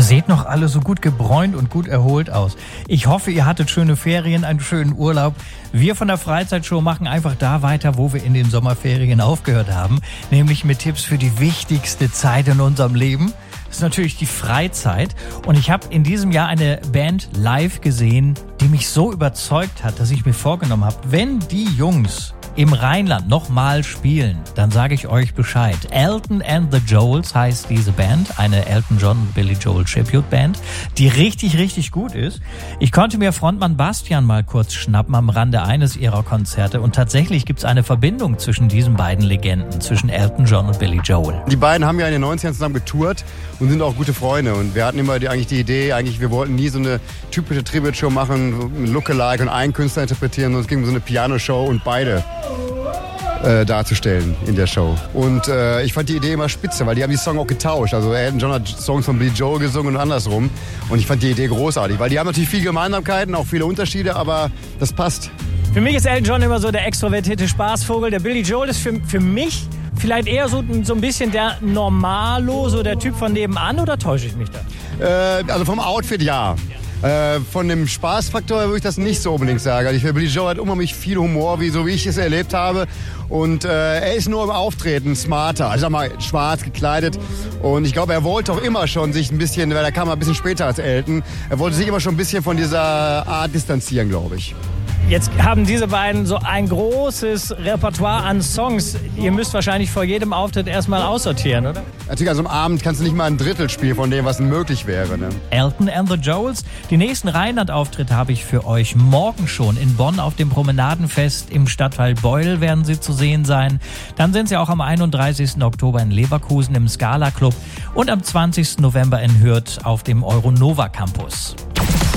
seht noch alle so gut gebräunt und gut erholt aus. Ich hoffe, ihr hattet schöne Ferien, einen schönen Urlaub. Wir von der Freizeitshow machen einfach da weiter, wo wir in den Sommerferien aufgehört haben, nämlich mit Tipps für die wichtigste Zeit in unserem Leben. Das ist natürlich die Freizeit. Und ich habe in diesem Jahr eine Band live gesehen, die mich so überzeugt hat, dass ich mir vorgenommen habe, wenn die Jungs im Rheinland nochmal spielen, dann sage ich euch Bescheid. Elton and the Joels heißt diese Band, eine Elton John und Billy Joel Tribute Band, die richtig, richtig gut ist. Ich konnte mir Frontmann Bastian mal kurz schnappen am Rande eines ihrer Konzerte und tatsächlich gibt es eine Verbindung zwischen diesen beiden Legenden, zwischen Elton John und Billy Joel. Die beiden haben ja in den 90ern zusammen getourt und sind auch gute Freunde und wir hatten immer die Idee, wir wollten nie so eine typische Tribute-Show machen, ein Lookalike und einen Künstler interpretieren, sondern es ging um so eine Piano-Show und beide darzustellen in der Show. Und ich fand die Idee immer spitze, weil die haben die Songs auch getauscht. Also Elton John hat Songs von Billy Joel gesungen und andersrum. Und ich fand die Idee großartig, weil die haben natürlich viele Gemeinsamkeiten, auch viele Unterschiede, aber das passt. Für mich ist Elton John immer so der extrovertierte Spaßvogel. Der Billy Joel ist für mich vielleicht eher so ein bisschen der Normalo, so der Typ von nebenan, oder täusche ich mich da? Also vom Outfit ja. Von dem Spaßfaktor würde ich das nicht so unbedingt sagen. Also ich finde, Billy Joel hat unheimlich viel Humor, so wie ich es erlebt habe. Und er ist nur im Auftreten smarter. Also sag mal, schwarz gekleidet. Und ich glaube, er wollte auch immer schon sich ein bisschen, weil er kam ein bisschen später als Elton, er wollte sich immer schon ein bisschen von dieser Art distanzieren, glaube ich. Jetzt haben diese beiden so ein großes Repertoire an Songs. Ihr müsst wahrscheinlich vor jedem Auftritt erstmal aussortieren, oder? Natürlich, also am Abend kannst du nicht mal ein Drittel spielen von dem, was möglich wäre. Ne? Elton and the Joels. Die nächsten Rheinland-Auftritte habe ich für euch morgen schon. In Bonn auf dem Promenadenfest im Stadtteil Beuel werden sie zu sehen sein. Dann sind sie auch am 31. Oktober in Leverkusen im Scala Club und am 20. November in Hürth auf dem Euronova Campus.